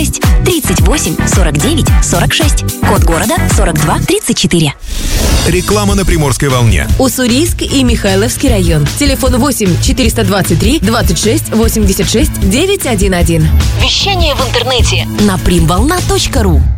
86 38 49 46. Код города 42 34. Реклама на Приморской волне. Уссурийск и Михайловский район. Телефон 8 423 26 86 911. Вещание в интернете на primvolna.ru.